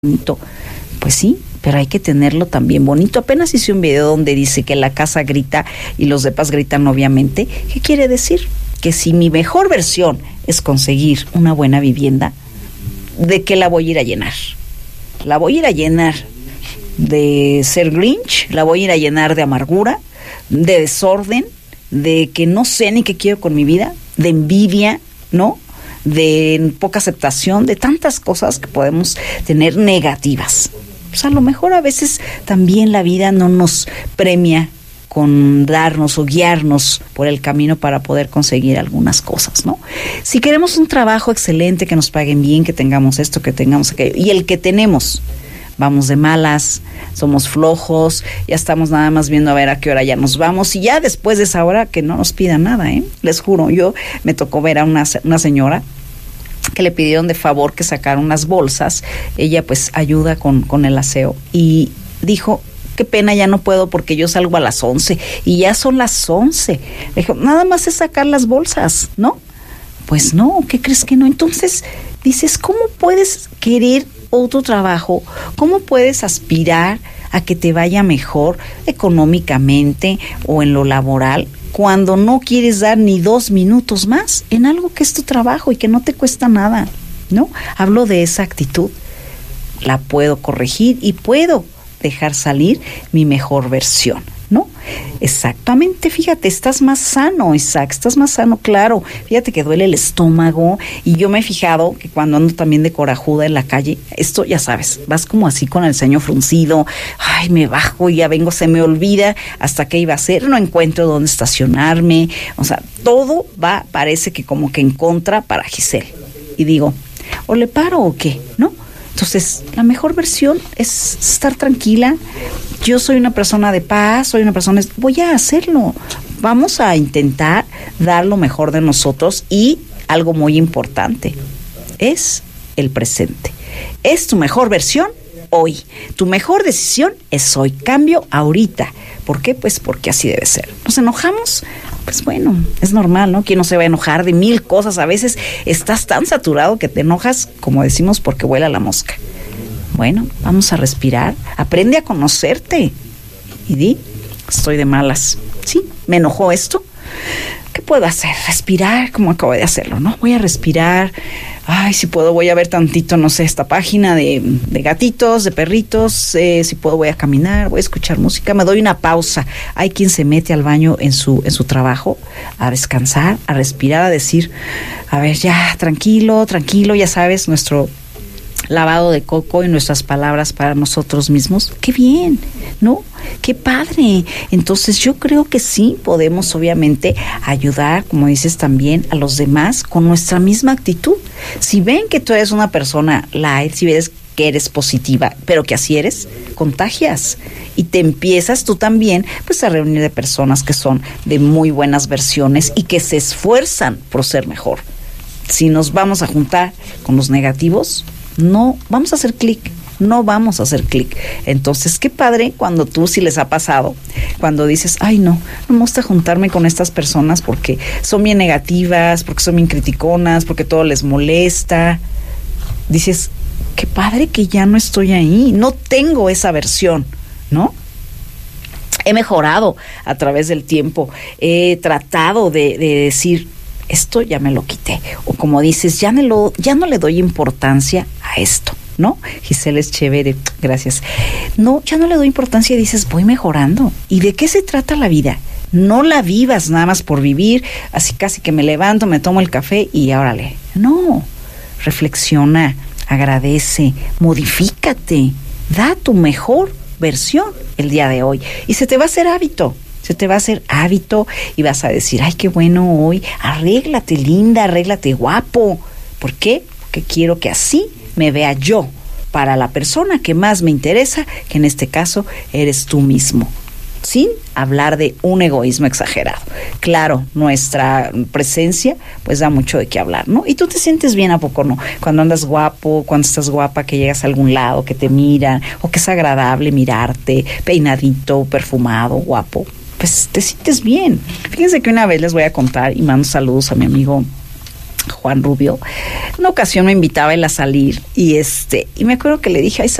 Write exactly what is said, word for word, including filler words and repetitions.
bonito. Pues sí, pero hay que tenerlo también bonito. Apenas hice un video donde dice que la casa grita y los depas gritan, obviamente. ¿Qué quiere decir? Que si mi mejor versión es conseguir una buena vivienda, ¿de qué la voy a ir a llenar? La voy a ir a llenar de ser Grinch, la voy a ir a llenar de amargura, de desorden, de que no sé ni qué quiero con mi vida, de envidia, ¿no? De poca aceptación, de tantas cosas que podemos tener negativas. Pues a lo mejor a veces también la vida no nos premia con darnos o guiarnos por el camino para poder conseguir algunas cosas, ¿no? Si queremos un trabajo excelente, que nos paguen bien, que tengamos esto, que tengamos aquello, y el que tenemos, vamos de malas, somos flojos, ya estamos nada más viendo a ver a qué hora ya nos vamos, y ya después de esa hora que no nos pidan nada, ¿eh? Les juro, yo me tocó ver a una, una señora que le pidieron de favor que sacara unas bolsas. Ella pues ayuda con, con el aseo y dijo, qué pena, ya no puedo porque yo salgo a las once y ya son las once. Le dijo, nada más es sacar las bolsas, ¿no? Pues no, ¿qué crees que no? Entonces dices, ¿cómo puedes querer otro trabajo? ¿Cómo puedes aspirar a que te vaya mejor económicamente o en lo laboral cuando no quieres dar ni dos minutos más en algo que es tu trabajo y que no te cuesta nada, ¿no? Hablo de esa actitud. La puedo corregir y puedo dejar salir mi mejor versión, ¿no? Exactamente, fíjate, estás más sano, Isaac, estás más sano, claro. Fíjate que duele el estómago y yo me he fijado que cuando ando también de corajuda en la calle, esto ya sabes, vas como así con el ceño fruncido, ay, me bajo y ya vengo, se me olvida hasta qué iba a hacer, no encuentro dónde estacionarme, o sea, todo va, parece que como que en contra para Giselle. Y digo, o le paro o qué, ¿no? Entonces, la mejor versión es estar tranquila. Yo soy una persona de paz, soy una persona... Voy a hacerlo. Vamos a intentar dar lo mejor de nosotros y algo muy importante, es el presente. Es tu mejor versión hoy. Tu mejor decisión es hoy. Cambio ahorita. ¿Por qué? Pues porque así debe ser. ¿Nos enojamos? Pues bueno, es normal, ¿no? ¿Quién no se va a enojar de mil cosas? A veces estás tan saturado que te enojas, como decimos, porque vuela la mosca. Bueno, vamos a respirar. Aprende a conocerte. Y di, estoy de malas. Sí, me enojó esto. ¿Qué puedo hacer? Respirar, como acabo de hacerlo, ¿no? Voy a respirar. Ay, si puedo voy a ver tantito, no sé, esta página de, de gatitos, de perritos. Eh, si puedo voy a caminar, voy a escuchar música. Me doy una pausa. Hay quien se mete al baño en su, en su trabajo a descansar, a respirar, a decir, a ver, ya, tranquilo, tranquilo, ya sabes, nuestro lavado de coco y nuestras palabras para nosotros mismos. ¡Qué bien! ¿No? ¡Qué padre! Entonces yo creo que sí podemos obviamente ayudar, como dices también, a los demás con nuestra misma actitud. Si ven que tú eres una persona light, si ves que eres positiva, pero que así eres, contagias y te empiezas tú también pues a reunir de personas que son de muy buenas versiones y que se esfuerzan por ser mejor. Si nos vamos a juntar con los negativos, no vamos a hacer clic, no vamos a hacer clic. Entonces, qué padre cuando tú sí les ha pasado, cuando dices, ay no, no me gusta juntarme con estas personas porque son bien negativas, porque son bien criticonas, porque todo les molesta. Dices, qué padre que ya no estoy ahí, no tengo esa versión, ¿no? He mejorado a través del tiempo, he tratado de, de decir, esto ya me lo quité. O como dices, ya, me lo, ya no le doy importancia a esto, ¿no? Giselle es chévere, gracias. No, ya no le doy importancia y dices, voy mejorando. ¿Y de qué se trata la vida? No la vivas nada más por vivir, así casi que me levanto, me tomo el café y órale. No, reflexiona, agradece, modifícate, da tu mejor versión el día de hoy. Y se te va a hacer hábito. Se te va a hacer hábito y vas a decir, ay, qué bueno hoy, arréglate linda, arréglate guapo. ¿Por qué? Porque quiero que así me vea yo, para la persona que más me interesa, que en este caso eres tú mismo, sin hablar de un egoísmo exagerado. Claro, nuestra presencia pues da mucho de qué hablar, ¿no? Y tú te sientes bien, ¿a poco no? Cuando andas guapo, cuando estás guapa, que llegas a algún lado, que te miran, o que es agradable mirarte, peinadito, perfumado, guapo, pues te sientes bien. Fíjense que una vez les voy a contar y mando saludos a mi amigo Juan Rubio, una ocasión me invitaba él a salir y este y me acuerdo que le dije, ay,